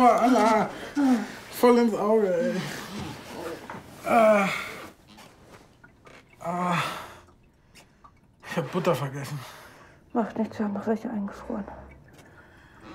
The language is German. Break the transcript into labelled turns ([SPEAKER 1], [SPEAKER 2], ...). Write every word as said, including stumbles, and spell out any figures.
[SPEAKER 1] Anna. Voll ins Auge, ey. Ah. Ah. Ich hab Butter vergessen.
[SPEAKER 2] Macht nichts, wir haben noch welche eingefroren.